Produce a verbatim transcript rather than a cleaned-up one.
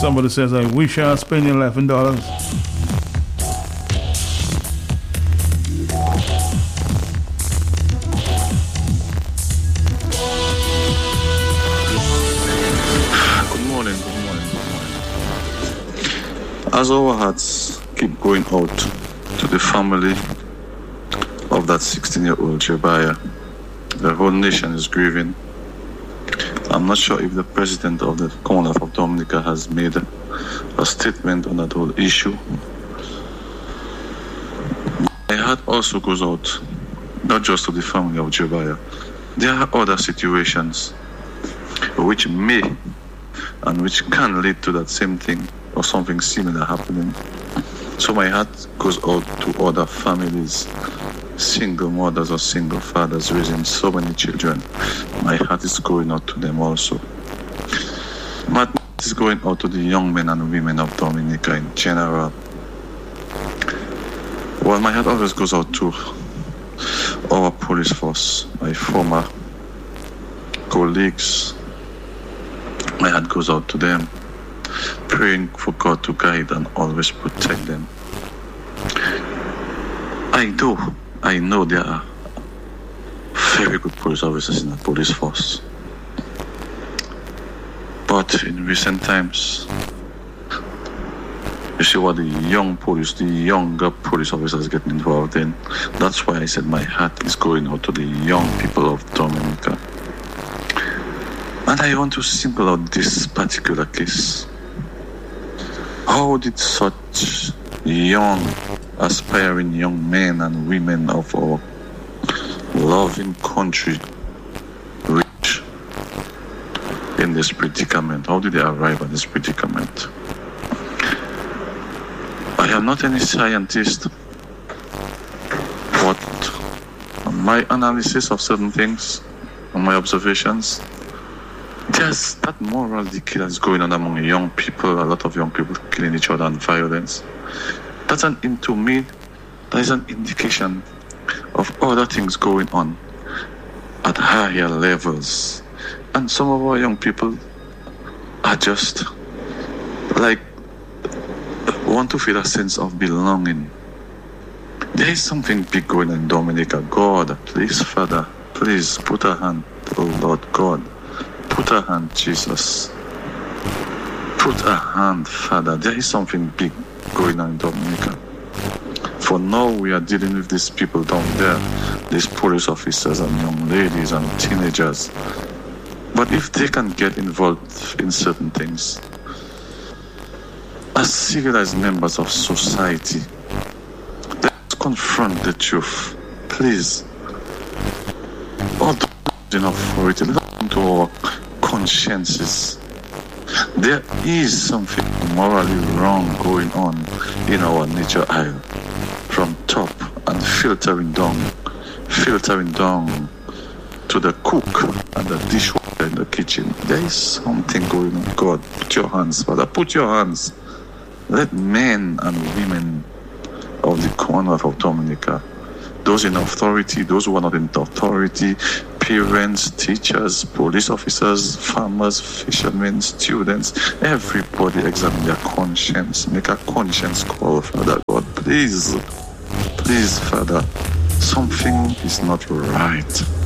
Somebody says, like, we shall spend eleven dollars. Good morning, good morning, good morning. As our hearts keep going out to the family of that sixteen-year-old Jeremiah, the whole nation is grieving. I'm not sure if the president of the Commonwealth of Dominica has made a, a statement on that whole issue. My heart also goes out, not just to the family of Jeremiah. There are other situations which may and which can lead to that same thing or something similar happening. So my heart goes out to other families, single mothers or single fathers raising so many children. My heart is going out to them also. My heart is going out to the young men and women of Dominica in general. Well, my heart always goes out to our police force, my former colleagues. My heart goes out to them, praying for God to guide and always protect them. I do. I know there are very good police officers in the police force. But in recent times, you see what the young police, the younger police officers getting involved in. That's why I said my heart is going out to the young people of Dominica. And I want to single out this particular case. How did such young, aspiring young men and women of our loving country reach in this predicament? How did they arrive at this predicament? I am not any scientist, but my analysis of certain things and my observations, there's that moral decay that's going on among young people, a lot of young people killing each other and violence. That's an, to me, that is an indication of other things going on at higher levels. And some of our young people are just like, want to feel a sense of belonging. There is something big going on in Dominica. God, please, Father, please put a hand, oh Lord God. Put a hand, Jesus. Put a hand, Father. There is something big going on in Dominica. For now, we are dealing with these people down there, these police officers and young ladies and teenagers. But if they can get involved in certain things, as civilized members of society, let's confront the truth. Please. All those in authority, listen to our consciences. There is something morally wrong going on in our nature isle, from top and filtering down, filtering down to the cook and the dishwasher in the kitchen. There is something going on. God, put your hands, Father, put your hands. Let men and women of the Commonwealth of Dominica, those in authority, those who are not in authority, parents, teachers, police officers, farmers, fishermen, students, everybody examine their conscience, make a conscience call, Father God. Please, please, Father, something is not right.